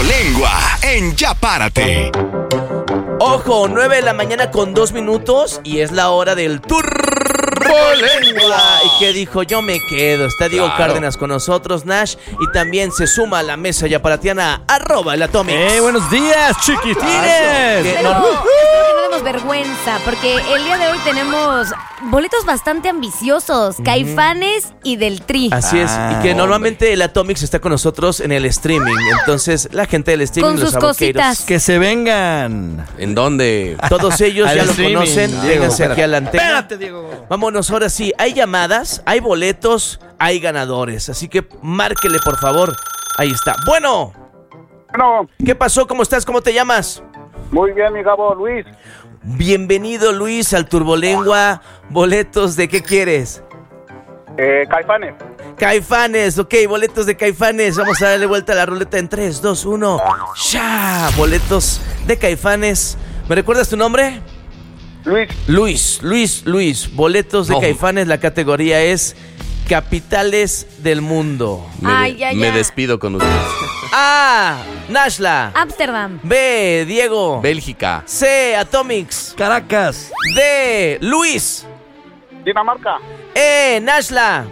Turbolengua en Ya Párate. Ojo, 9 de la mañana con 2 minutos y es la hora del Turbolengua. ¿Y qué dijo? Yo me quedo. Está Diego Cárdenas con nosotros, Nash, y también se suma a la mesa yaparatiana @el Atomics. Buenos días, chiquitines. Pero espero que no demos vergüenza, porque el día de hoy tenemos boletos bastante ambiciosos, Caifanes y del Tri. Así es, y que normalmente el Atomics está con nosotros en el streaming. Entonces, la gente del streaming, Con los sus aboqueiros, cositas. Que se vengan. ¿En dónde? todos ellos Al ya lo streaming, conocen. Diego. Vénganse aquí a la antena. Espérate, Diego. Vámonos, ahora sí. Hay llamadas, hay boletos, hay ganadores. Así que márquele, por favor. Ahí está. Bueno, ¿qué pasó? ¿Cómo estás? ¿Cómo te llamas? Muy bien, mi Gabo, Luis. Bienvenido, Luis, al Turbolengua. Boletos de ¿qué quieres? Caifanes. Caifanes, ok, boletos de Caifanes. Vamos a darle vuelta a la ruleta en 3, 2, 1. ¡Ya! Boletos de Caifanes. ¿Me recuerdas tu nombre? Luis. Boletos de Caifanes. La categoría es Capitales del Mundo. Me despido con ustedes. A. Nashla. Ámsterdam. B. Diego. Bélgica. C. Atomics. Caracas. D. Luis. Dinamarca. E. Nashla.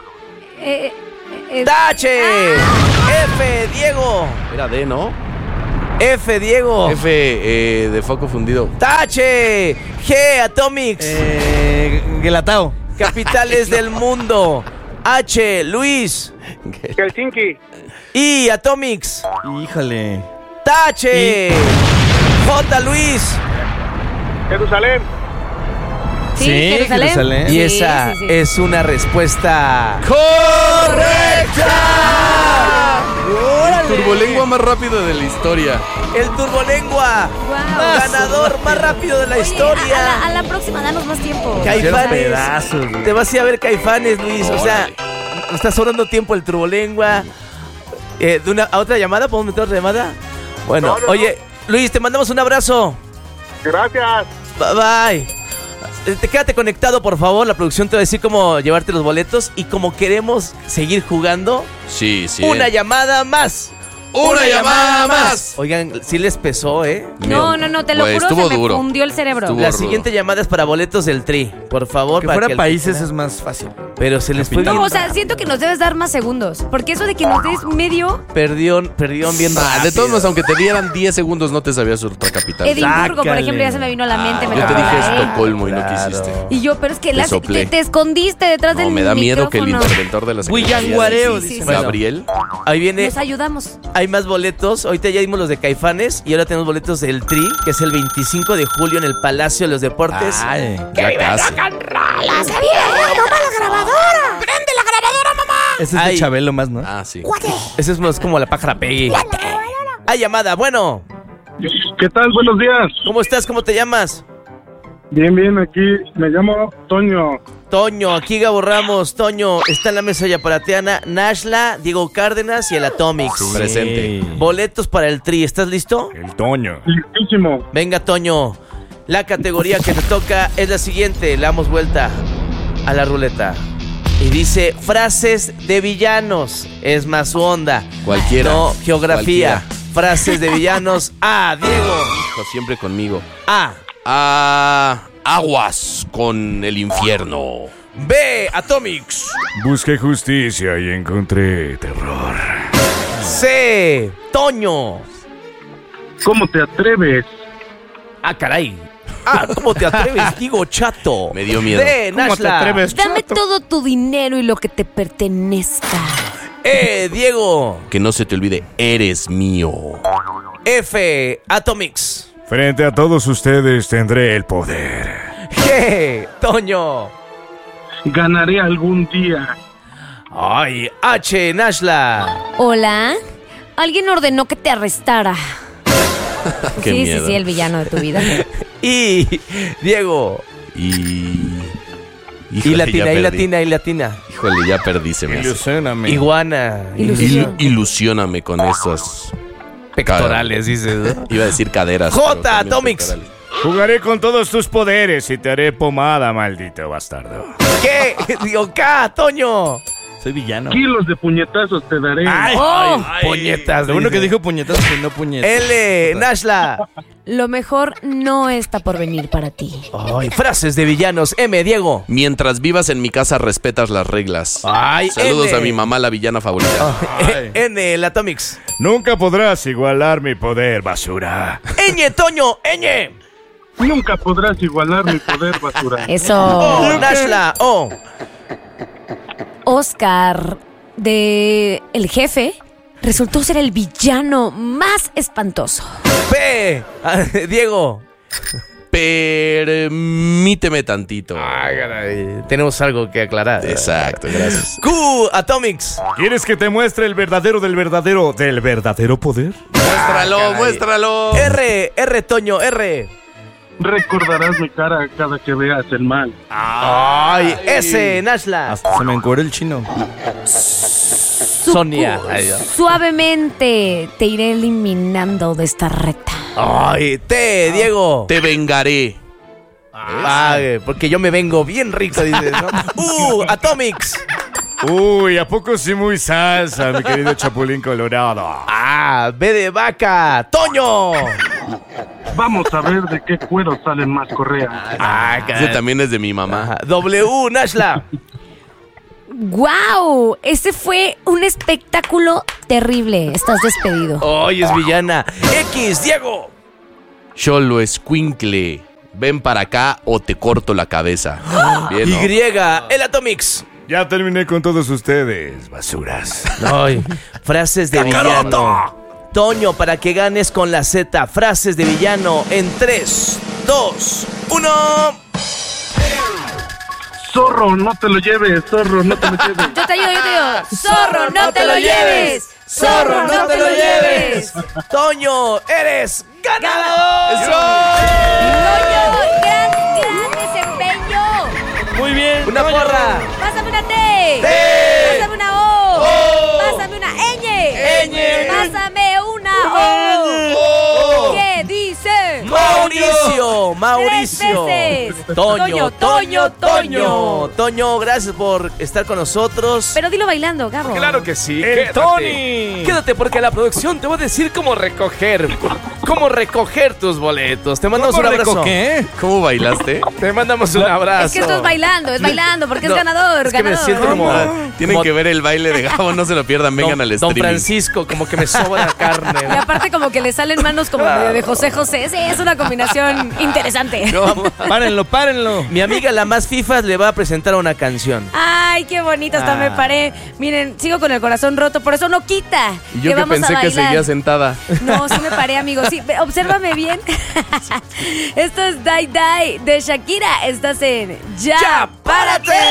Tache. F. Diego. Era D, ¿no? F. Diego. F de foco fundido. Tache. G. Atomics. Gelatao. Capitales del mundo. H. Luis. Helsinki. I. Atomics. Híjole. Tache. J. Luis. Jerusalén. Sí, Jerusalén. Y esa es una respuesta ¡correcta! El turbolengua más rápido de la historia. El Turbolengua. Wow. Ganador más rápido de la historia. A la próxima, danos más tiempo. Caifanes. Pedazos, güey. Te vas a ir a ver Caifanes, Luis. O sea, está sobrando tiempo el Turbolengua. De una a otra llamada, ¿podemos meter otra llamada? Bueno, No. oye, Luis, te mandamos un abrazo. Gracias. Bye. Quédate conectado, por favor. La producción te va a decir cómo llevarte los boletos. Y como queremos seguir jugando, Sí. una llamada más. ¡Una llamada más! Oigan, sí les pesó, ¿eh? No, te lo Güey, juro, estuvo se me duro. fundió el cerebro. Estuvo La rudo. siguiente llamada es para boletos del Tri. Por favor, Que para fuera que el- países es más fácil. Pero se les fue bien. No, o sea, siento que nos debes dar más segundos. Porque eso de que nos des medio. Perdieron bien De rápido. todos modos, aunque te dieran 10 segundos, no te sabías otra capital. Edimburgo, por Sácale. ejemplo, ya se me vino a la mente. me Yo te tocó dije la E. Estocolmo y no Claro. quisiste. Y yo, pero es que Te soplé. te escondiste detrás del No, me da miedo que el micrófono. interventor de la secretaría Guillanguareo, Sí, sí, dicen. sí. Gabriel. Ahí viene. Nos ayudamos. Hay más boletos. Ahorita ya dimos los de Caifanes. Y ahora tenemos boletos del Tri, que es el 25 de julio en el Palacio de los Deportes. Ay. Ya casi. Ese es Ay. de Chabelo más, ¿no? Ah, sí. Ese es más como la pájara Peggy. Hay llamada. Bueno, ¿Qué tal? Buenos días. ¿cómo estás? ¿Cómo te llamas? Bien, aquí me llamo Toño. Toño, aquí Gabo Ramos. Toño, está en la mesa yaparatiana Nashla, Diego Cárdenas y el Atomics. Presente. Boletos para el Tri. ¿Estás listo? El Toño. Listísimo. Venga, Toño. La categoría que te toca es la siguiente. Le damos vuelta a la ruleta. Y dice frases de villanos. Es más su onda. Cualquiera. No, geografía. Cualquiera. Frases de villanos. A. Diego. Hijo, siempre conmigo. A. Aguas con el infierno. B. Atomics. Busqué justicia y encontré terror. C. Toño. ¿Cómo te atreves? Ah, caray. Ah, ¿cómo te atreves? Digo chato. Me dio miedo. D. ¿Cómo te Nashla. atreves? Dame todo tu dinero y lo que te pertenezca. E. Diego. Que no se te olvide, eres mío. F. Atomics. Frente a todos ustedes tendré el poder. G. Toño. Ganaré algún día. Ay, H. Nashla. Hola. Alguien ordenó que te arrestara. Qué sí, miedo. el villano de tu vida. Y Diego. Y Y latina, ya y perdí. latina, y latina. Híjole, ya perdí, se me hace. Ilusioname. Iguana. Ilusión. Ilusióname con esos Pectorales, dices, ¿no? Iba a decir caderas. J, pero también Atomics. pectorales. Jugaré con todos tus poderes y te haré pomada, maldito bastardo. ¿Qué? Digo, K, Toño. Soy villano. Kilos de puñetazos te daré. ¡Oh! Puñetas. Lo bueno que dice. dijo puñetazos y no puñetas. L, Nashla. Lo mejor no está por venir para ti. Ay, frases de villanos. M, Diego. Mientras vivas en mi casa, respetas las reglas. Ay, Saludos N. a mi mamá, la villana favorita. N, el Atomics. Nunca podrás igualar mi poder, basura. Ñ, Toño. Ñ. Nunca podrás igualar mi poder, basura. Eso. O, Nashla. O. Oscar, de El Jefe, resultó ser el villano más espantoso. P, Diego. Permíteme tantito. Ay, caray, tenemos algo que aclarar. Exacto, gracias. Q, Atomics. ¿Quieres que te muestre el verdadero del verdadero poder? Muéstralo, muéstralo. R, Toño. R. Recordarás mi cara cada que veas el mal. Ay, S, Nashla. Hasta se me encueró el chino. Sonia. Ay, Dios. Suavemente te iré eliminando de esta recta. Ay, T, Diego. Te vengaré. Ay, porque yo me vengo bien rico, dices, ¿no? Atomics. Uy, ¿a poco sí muy salsa, mi querido Chapulín Colorado? B de vaca. Toño. Vamos a ver de qué cuero salen más correas. Ese también es de mi mamá. Ajá. W, Nashla. ¡Guau! Ese fue un espectáculo terrible. Estás despedido. Hoy es villana. X, Diego. Cholo escuincle. Ven para acá o te corto la cabeza. Bien, ¿no? Y, el Atomics. Ya terminé con todos ustedes, basuras. Ay, frases de villano. Toño, para que ganes con la Z. Frases de villano en 3, 2, 1. Zorro, no te lo lleves, zorro, no te lo lleves. Yo te ayudo. ¡Zorro, no te lo lleves! ¡Zorro, no te lo lleves! Toño, eres ganador. ¡Toño! ¡Gran desempeño! Muy bien. Una porra. ¡Pásame una T! T. ¡Pásame una O! ¡Pásame una ñ! Ñ. ¡Pásame una O! ¿Qué dice? Mauricio. 3 veces. Toño. Toño. Toño, gracias por estar con nosotros. Pero dilo bailando, Gabo. Claro que sí. ¡El Tony! Quédate porque la producción te va a decir cómo recoger tus boletos. Te mandamos un abrazo. ¿Qué? ¿Cómo bailaste? Te mandamos un abrazo. Es que esto es bailando, porque No, es ganador. es que me ganador. siento como- Tienen Como- que ver el baile de Gabo, no se lo pierdan, vengan al Don streaming. Francisco, como que me sobra carne. Y aparte como que le salen manos como medio de José José. Sí, es una combinación interesante. Párenlo. Mi amiga la más fifas le va a presentar una canción. Ay, qué bonito, hasta me paré. Miren, sigo con el corazón roto, por eso no quita. Y yo que vamos pensé a que bailar. seguía sentada. No, sí me paré, amigo. Sí, obsérvame bien. Esto es Die Die de Shakira. Estás en Ya, ¡Ya, párate!